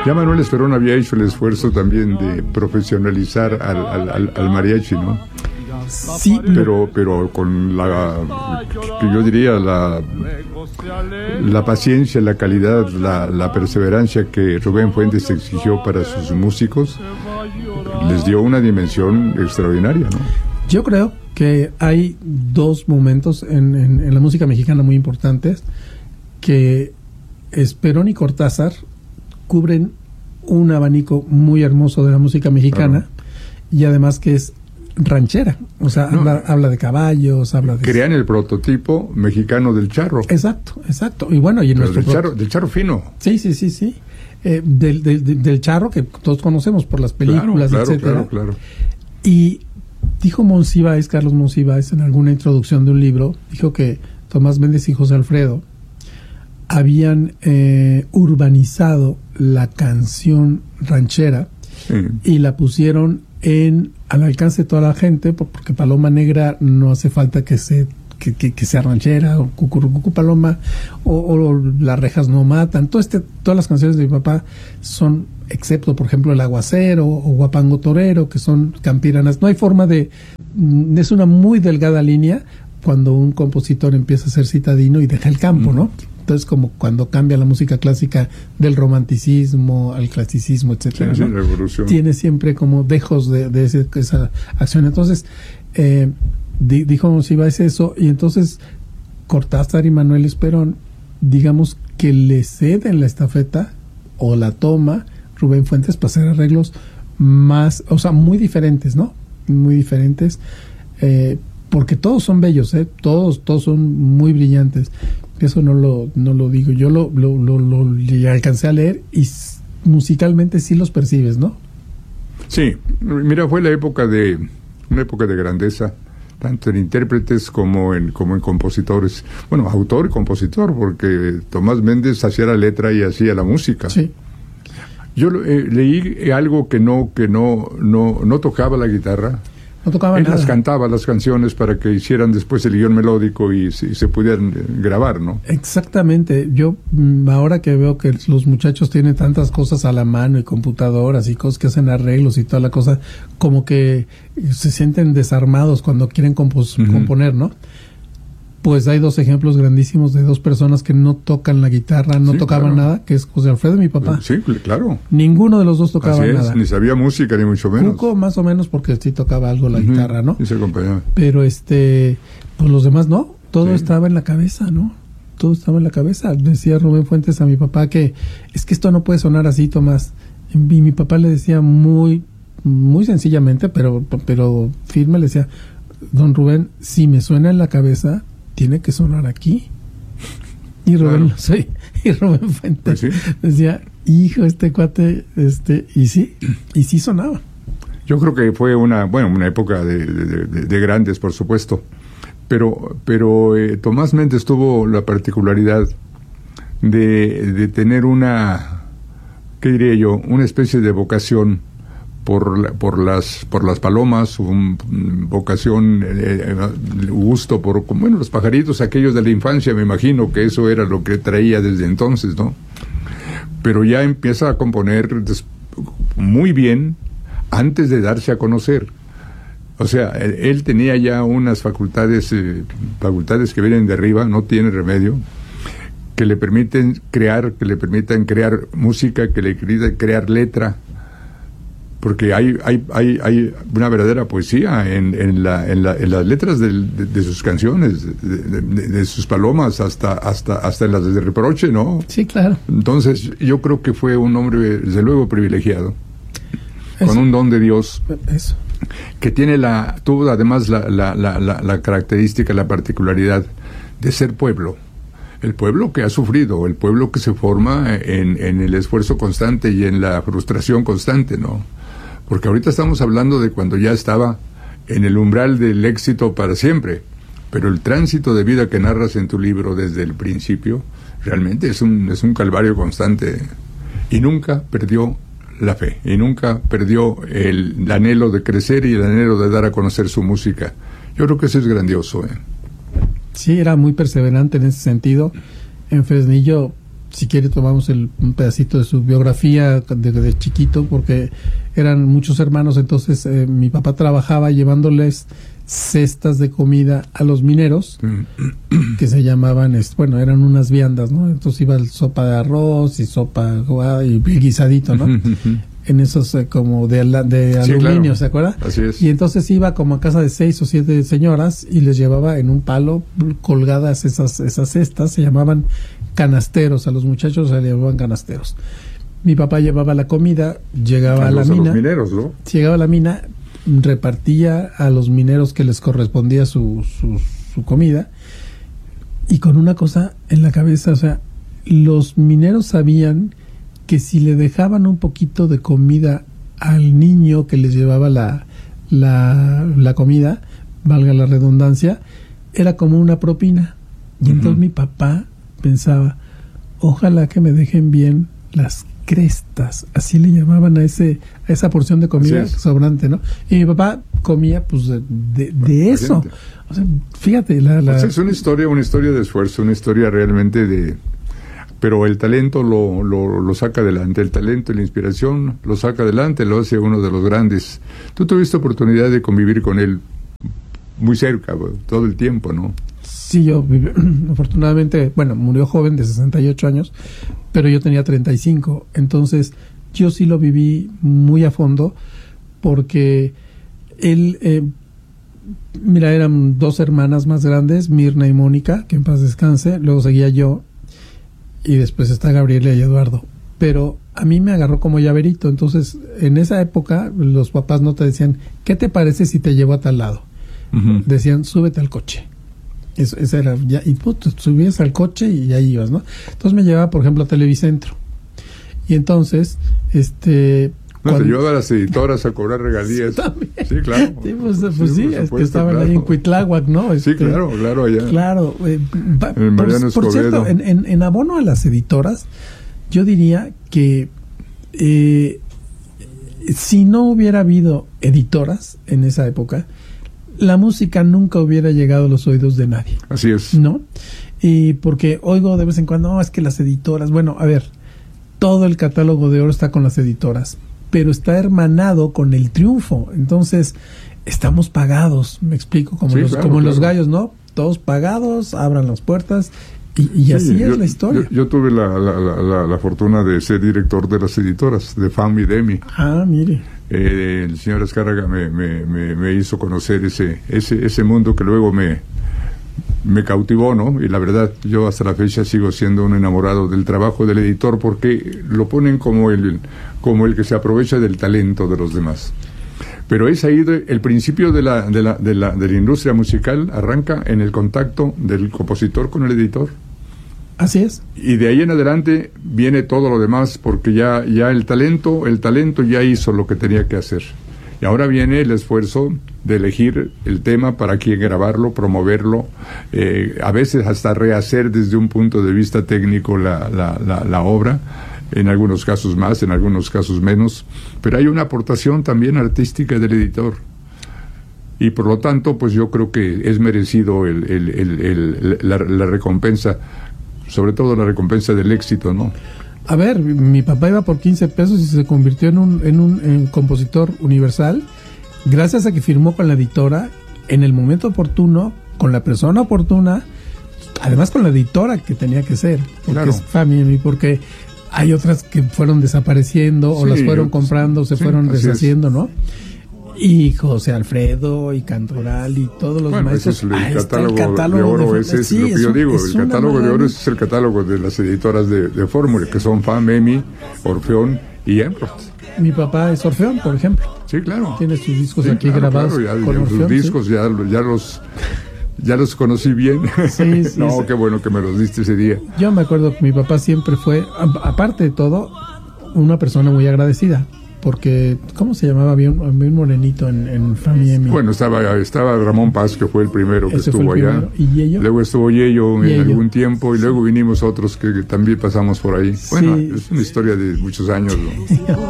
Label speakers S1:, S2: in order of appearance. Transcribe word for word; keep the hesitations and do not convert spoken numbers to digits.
S1: Ya Manuel Esperón había hecho el esfuerzo también de profesionalizar al, al, al, al mariachi, ¿no?
S2: Sí,
S1: pero pero con la, que yo diría, la la paciencia, la calidad, la, la perseverancia que Rubén Fuentes exigió para sus músicos, les dio una dimensión extraordinaria, ¿no?
S2: Yo creo que hay dos momentos en, en, en la música mexicana muy importantes, que Esperón y Cortázar cubren un abanico muy hermoso de la música mexicana, claro. Y además que es ranchera, o sea, no, habla, habla de caballos, habla de...
S1: Crean el prototipo mexicano del charro.
S2: Exacto, exacto. Y bueno, y en nuestro
S1: del, pro... charro, del charro fino.
S2: Sí, sí, sí, sí. Eh, del, del, del charro que todos conocemos por las películas,
S1: claro, claro,
S2: etcétera.
S1: Claro, claro.
S2: Y dijo Monsiváis, Carlos Monsiváis, en alguna introducción de un libro, dijo que Tomás Méndez y José Alfredo habían eh, urbanizado la canción ranchera, sí. Y la pusieron en al alcance de toda la gente, porque Paloma Negra no hace falta que se que, que, que sea ranchera, o Cucurucucu Paloma, o, o Las Rejas No Matan. Todo este, todas las canciones de mi papá son, excepto por ejemplo El Aguacero o Guapango Torero, que son campiranas. No hay forma de... Es una muy delgada línea cuando un compositor empieza a ser citadino y deja el campo, ¿no? Entonces, como cuando cambia la música clásica del romanticismo al clasicismo, etcétera,
S1: sí,
S2: ¿no?
S1: Sí, revolución.
S2: Tiene siempre como dejos de, de ese, esa acción. Entonces, eh, di, dijo si va es eso, y entonces Cortázar y Manuel Esperón, digamos que le ceden la estafeta o la toma Rubén Fuentes para hacer arreglos más, o sea, muy diferentes, ¿no? Muy diferentes, eh, porque todos son bellos, ¿eh? Todos, todos son muy brillantes. Eso no lo no lo digo, yo lo, lo, lo, lo le alcancé a leer y s- musicalmente sí los percibes, ¿no?
S1: Sí, mira, fue la época de una época de grandeza, tanto en intérpretes como en como en compositores. Bueno, autor y compositor, porque Tomás Méndez hacía la letra y hacía la música.
S2: Sí.
S1: Yo eh, leí algo que no que no no no tocaba la guitarra.
S2: No tocaba
S1: Él
S2: nada.
S1: las cantaba, las canciones, para que hicieran después el guión melódico y, y se pudieran grabar, ¿no?
S2: Exactamente. Yo mm, ahora que veo que los muchachos tienen tantas cosas a la mano y computadoras y cosas que hacen arreglos y toda la cosa, como que se sienten desarmados cuando quieren compos- uh-huh. componer, ¿no? Pues hay dos ejemplos grandísimos de dos personas que no tocan la guitarra, no sí, tocaban claro. nada, que es José Alfredo y mi papá.
S1: Sí, claro.
S2: Ninguno de los dos tocaba
S1: Así es,
S2: nada.
S1: Ni sabía música, ni mucho menos.
S2: Cuco más o menos, porque sí tocaba algo la uh-huh. guitarra, ¿no?
S1: Sí, se acompañaba.
S2: Pero este, pues los demás no, todo sí. estaba en la cabeza, ¿no? Todo estaba en la cabeza. Decía Rubén Fuentes a mi papá que es que esto no puede sonar así, Tomás. Y mi papá le decía muy, muy sencillamente, pero, pero firme, le decía, don Rubén, si me suena en la cabeza, tiene que sonar aquí. Y Rubén, claro. sí, y Rubén Fuentes pues sí. decía, hijo, este cuate, este, y sí, y sí sonaba.
S1: Yo creo que fue una, bueno, una época de, de, de, de grandes, por supuesto, pero, pero eh, Tomás Méndez tuvo la particularidad de, de tener una, ¿qué diría yo? Una especie de vocación por la, por las por las palomas, un, vocación, eh, gusto por, bueno, los pajaritos aquellos de la infancia, me imagino que eso era lo que traía desde entonces, ¿no? Pero ya empieza a componer des, muy bien antes de darse a conocer. O sea, él, él tenía ya unas facultades eh, facultades que vienen de arriba, no tiene remedio, que le permiten crear, que le permitan crear música, que le permitan crear letra. Porque hay hay hay hay una verdadera poesía en en la en, la, en las letras de, de, de sus canciones, de, de, de sus palomas, hasta hasta hasta en las de reproche, ¿no?
S2: Sí, claro.
S1: Entonces yo creo que fue un hombre desde luego privilegiado, eso. Con un don de Dios,
S2: eso.
S1: Que tiene la tuvo además la la, la la la característica, la particularidad de ser pueblo. El pueblo que ha sufrido, el pueblo que se forma en en el esfuerzo constante y en la frustración constante, ¿no? Porque ahorita estamos hablando de cuando ya estaba en el umbral del éxito para siempre, pero el tránsito de vida que narras en tu libro desde el principio realmente es un es un calvario constante, y nunca perdió la fe, y nunca perdió el, el anhelo de crecer y el anhelo de dar a conocer su música. Yo creo que eso es grandioso, ¿eh?
S2: Sí, era muy perseverante en ese sentido. En Fresnillo si quiere tomamos el, un pedacito de su biografía de, de chiquito, porque eran muchos hermanos, entonces eh, mi papá trabajaba llevándoles cestas de comida a los mineros, que se llamaban, bueno, eran unas viandas, ¿no? Entonces iba el sopa de arroz y sopa y guisadito, ¿no? En esos eh, como de, de
S1: sí,
S2: aluminio,
S1: claro.
S2: ¿se acuerda?
S1: Así es.
S2: Y entonces iba como a casa de seis o siete señoras y les llevaba en un palo colgadas esas, esas cestas, se llamaban canasteros, a los muchachos se les llamaban canasteros. Mi papá llevaba la comida, llegaba a, a la mina.
S1: A los mineros, ¿no?
S2: Llegaba a la mina, repartía a los mineros que les correspondía su, su, su comida, y con una cosa en la cabeza, o sea, los mineros sabían que si le dejaban un poquito de comida al niño que les llevaba la, la, la comida, valga la redundancia, era como una propina. Y uh-huh. entonces mi papá pensaba, ojalá que me dejen bien las crestas, así le llamaban a ese a esa porción de comida sobrante, ¿no? Y mi papá comía pues de, de, de eso. O sea, fíjate, la, la...
S1: Pues es una historia, una historia de esfuerzo, una historia realmente de... Pero el talento lo, lo, lo saca adelante, el talento y la inspiración lo saca adelante, lo hace uno de los grandes. Tú tuviste oportunidad de convivir con él muy cerca, todo el tiempo, ¿no?
S2: Sí, yo viví, afortunadamente, bueno, murió joven de sesenta y ocho años, pero yo tenía treinta y cinco, entonces yo sí lo viví muy a fondo, porque él, eh, mira, eran dos hermanas más grandes, Mirna y Mónica, que en paz descanse, luego seguía yo, y después está Gabriela y Eduardo, pero a mí me agarró como llaverito. Entonces en esa época los papás no te decían, ¿qué te parece si te llevo a tal lado? Uh-huh. Decían, súbete al coche. Eso, eso era, ya, y tú subías al coche y ahí ibas, ¿no? Entonces me llevaba, por ejemplo, a Televicentro, y entonces este
S1: no, cuando... te llevaba a las editoras a cobrar regalías.
S2: También.
S1: Sí, claro.
S2: Sí, pues sí, pues sí es que estaban
S1: claro.
S2: ahí en Cuitláhuac, ¿no? Este,
S1: sí, claro, claro, allá.
S2: Claro. Eh, va,
S1: en Mariano
S2: por, por cierto, en, en, en abono a las editoras, yo diría que eh, si no hubiera habido editoras en esa época, la música nunca hubiera llegado a los oídos de nadie.
S1: Así es.
S2: ¿No? Y porque oigo de vez en cuando, no, es que las editoras, bueno, a ver, todo el catálogo de oro está con las editoras, pero está hermanado con el triunfo. Entonces, estamos pagados, me explico, como, sí, los, claro, como claro. los gallos, ¿no? Todos pagados, abran las puertas, y, y sí, así
S1: yo,
S2: es la historia.
S1: Yo, yo tuve la, la, la, la, la fortuna de ser director de las editoras, de F A M y D E M I.
S2: Ah, mire.
S1: Eh, el señor Azcárraga me, me, me, me hizo conocer ese, ese, ese mundo que luego me, me cautivó, ¿no? Y la verdad, yo hasta la fecha sigo siendo un enamorado del trabajo del editor, porque lo ponen como el, como el que se aprovecha del talento de los demás. Pero es ahí de, el principio de la, de, la, de, la, de la industria musical, arranca en el contacto del compositor con el editor.
S2: Así es.
S1: Y de ahí en adelante viene todo lo demás, porque ya, ya el talento, el talento ya hizo lo que tenía que hacer. Y ahora viene el esfuerzo de elegir el tema para quién grabarlo, promoverlo, eh, a veces hasta rehacer desde un punto de vista técnico la, la, la, la obra, en algunos casos más, en algunos casos menos, pero hay una aportación también artística del editor. Y por lo tanto, pues yo creo que es merecido el, el, el, el, la, la recompensa, sobre todo la recompensa del éxito, ¿no?
S2: A ver, mi papá iba por quince pesos y se convirtió en un, en un en compositor universal, gracias a que firmó con la editora en el momento oportuno, con la persona oportuna, además con la editora que tenía que ser, porque claro. es F A M, porque hay otras que fueron desapareciendo o sí, las fueron yo, comprando, se sí, fueron deshaciendo, es. ¿no? Y José Alfredo y Cantoral y todos los
S1: bueno,
S2: maestros.
S1: Ese es el, ah, catálogo el catálogo de oro, de, ese es sí, lo que es yo un, digo, el catálogo de oro es el catálogo de las editoras de, de Fórmula, que son F A M, EMI, Orfeón y Embroth.
S2: Mi papá es Orfeón, por ejemplo.
S1: Sí, claro.
S2: Tiene sus discos sí, aquí
S1: claro,
S2: grabados
S1: claro, ya,
S2: con
S1: ya,
S2: Orfeón.
S1: Sus discos
S2: ¿sí?
S1: ya, ya los... Ya los conocí bien.
S2: Sí, sí,
S1: no,
S2: sí.
S1: Qué bueno que me los diste ese día.
S2: Yo me acuerdo que mi papá siempre fue, aparte de todo, una persona muy agradecida. Porque, ¿cómo se llamaba? Había un, había un morenito en, en F A M y EMI.
S1: Bueno, estaba, estaba Ramón Paz, que fue el primero que
S2: Ese
S1: estuvo
S2: fue el
S1: allá.
S2: ¿Y Yello?
S1: Luego estuvo Yello en
S2: Yello.
S1: algún tiempo, y luego vinimos otros que, que también pasamos por ahí.
S2: Sí.
S1: Bueno, es una historia de muchos años, ¿no?